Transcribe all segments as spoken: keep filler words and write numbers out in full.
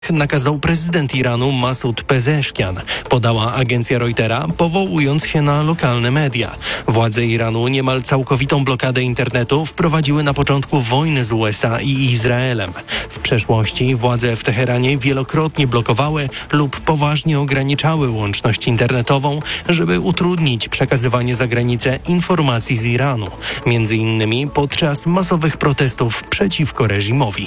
nakazał prezydent Iranu Masud Pezeshkian, podała agencja Reutera, powołując się na lokalne media. Władze Iranu niemal całkowitą blokadę internetu wprowadziły na początku wojny z U S A i Izraelem. W przeszłości władze w Teheranie wielokrotnie blokowały lub poważnie ograniczały łączność internetową, żeby utrudnić przekazywanie za granicę informacji z Iranu, między innymi podczas masowych protestów przeciwko reżimowi.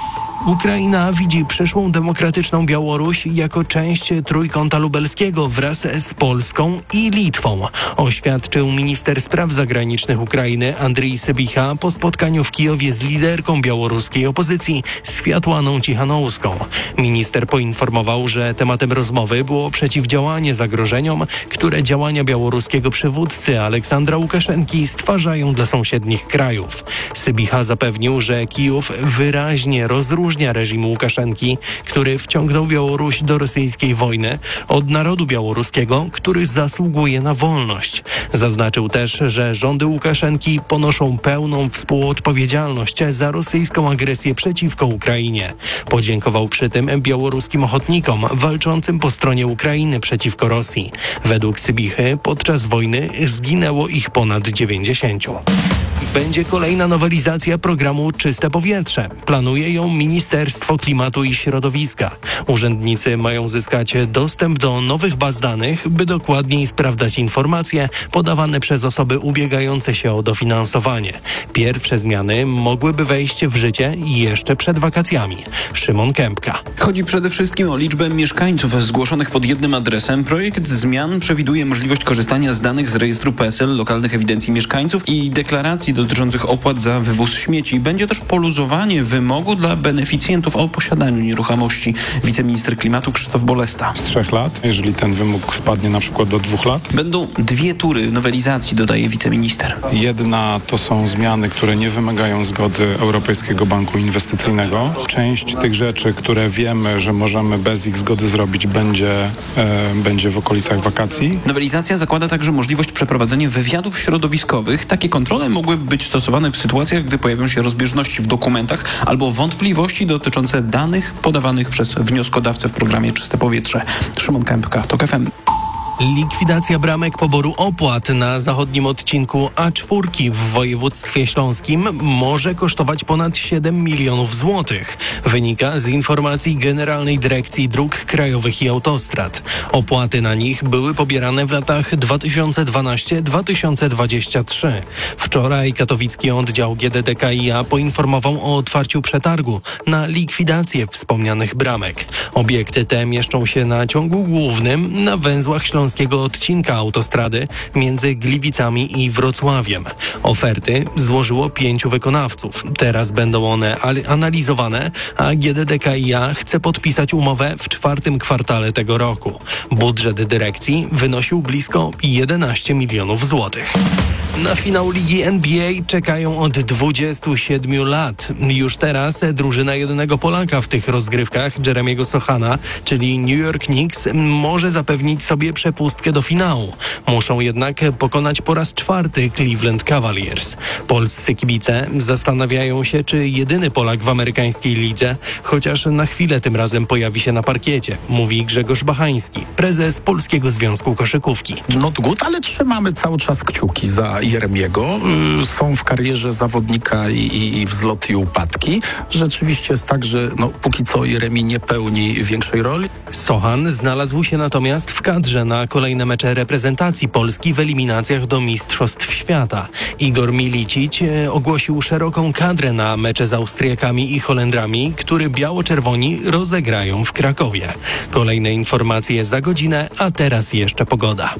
Ukraina widzi przyszłą demokratyczną Białoruś jako część trójkąta lubelskiego wraz z Polską i Litwą, oświadczył minister spraw zagranicznych Ukrainy Andrii Sybicha po spotkaniu w Kijowie z liderką białoruskiej opozycji Światłaną Cichanouszką. Minister poinformował, że tematem rozmowy było przeciwdziałanie zagrożeniom, które działania białoruskiego przywódcy Aleksandra Łukaszenki stwarzają dla sąsiednich krajów. Sybicha zapewnił, że Kijów wyraźnie rozróżnia reżimu Łukaszenki, który wciągnął Białoruś do rosyjskiej wojny, od narodu białoruskiego, który zasługuje na wolność. Zaznaczył też, że rządy Łukaszenki ponoszą pełną współodpowiedzialność za rosyjską agresję przeciwko Ukrainie. Podziękował przy tym białoruskim ochotnikom walczącym po stronie Ukrainy przeciwko Rosji. Według Sybichy podczas wojny zginęło ich ponad dziewięćdziesięciu. Będzie kolejna nowelizacja programu Czyste Powietrze. Planuje ją Ministerstwo Klimatu i Środowiska. Urzędnicy mają zyskać dostęp do nowych baz danych, by dokładniej sprawdzać informacje podawane przez osoby ubiegające się o dofinansowanie. Pierwsze zmiany mogłyby wejść w życie jeszcze przed wakacjami. Szymon Kępka. Chodzi przede wszystkim o liczbę mieszkańców zgłoszonych pod jednym adresem. Projekt zmian przewiduje możliwość korzystania z danych z rejestru P E S E L, lokalnych ewidencji mieszkańców i deklaracji dotyczących opłat za wywóz śmieci. Będzie też poluzowanie wymogu dla beneficjentów o posiadaniu nieruchomości. Wiceminister klimatu Krzysztof Bolesta. Z trzech lat, jeżeli ten wymóg spadnie na przykład do dwóch lat. Będą dwie tury nowelizacji, dodaje wiceminister. Jedna to są zmiany, które nie wymagają zgody Europejskiego Banku Inwestycyjnego. Część tych rzeczy, które wiemy, że możemy bez ich zgody zrobić, będzie, e, będzie w okolicach wakacji. Nowelizacja zakłada także możliwość przeprowadzenia wywiadów środowiskowych. Takie kontrole mogłyby być stosowane w sytuacjach, gdy pojawią się rozbieżności w dokumentach albo wątpliwości dotyczące danych podawanych przez wnioskodawcę w programie Czyste Powietrze. Szymon Kępka, TOK F M. Likwidacja bramek poboru opłat na zachodnim odcinku A cztery w województwie śląskim może kosztować ponad siedem milionów złotych. Wynika z informacji Generalnej Dyrekcji Dróg Krajowych i Autostrad. Opłaty na nich były pobierane w latach dwa tysiące dwunastym do dwa tysiące dwudziestego trzeciego. Wczoraj katowicki oddział G D D K i A poinformował o otwarciu przetargu na likwidację wspomnianych bramek. Obiekty te mieszczą się na ciągu głównym na węzłach śląskich odcinka autostrady między Gliwicami i Wrocławiem. Oferty złożyło pięciu wykonawców. Teraz będą one analizowane, a G D D K i A chce podpisać umowę w czwartym kwartale tego roku. Budżet dyrekcji wynosił blisko jedenaście milionów złotych. Na finał Ligi N B A czekają od dwudziestu siedmiu lat. Już teraz drużyna jednego Polaka w tych rozgrywkach, Jeremiego Sochana, czyli New York Knicks, może zapewnić sobie przepustkę do finału. Muszą jednak pokonać po raz czwarty Cleveland Cavaliers. Polscy kibice zastanawiają się, czy jedyny Polak w amerykańskiej lidze, chociaż na chwilę tym razem pojawi się na parkiecie, mówi Grzegorz Bachański, prezes Polskiego Związku Koszykówki. Not good, ale trzymamy cały czas kciuki za Jeremiego. Są w karierze zawodnika i, i, i wzloty i upadki. Rzeczywiście jest tak, że no, póki co Jeremi nie pełni większej roli. Sochan znalazł się natomiast w kadrze na kolejne mecze reprezentacji Polski w eliminacjach do Mistrzostw Świata. Igor Milicic ogłosił szeroką kadrę na mecze z Austriakami i Holendrami, który biało-czerwoni rozegrają w Krakowie. Kolejne informacje za godzinę, a teraz jeszcze pogoda.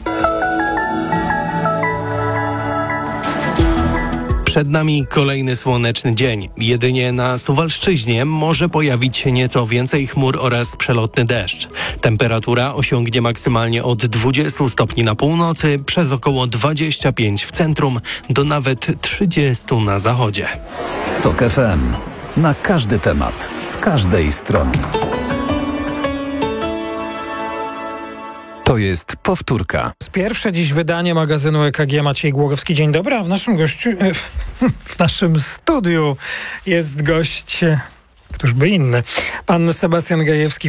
Przed nami kolejny słoneczny dzień. Jedynie na Suwalszczyźnie może pojawić się nieco więcej chmur oraz przelotny deszcz. Temperatura osiągnie maksymalnie od dwudziestu stopni na północy, przez około dwadzieścia pięć w centrum, do nawet trzydziestu na zachodzie. TOK F M. Na każdy temat, z każdej strony. To jest powtórka. Z pierwsze dziś wydanie magazynu E K G Maciej Głogowski. Dzień dobry, a w naszym gościu, w naszym studiu jest gość Któż by inny? Pan Sebastian Gajewski,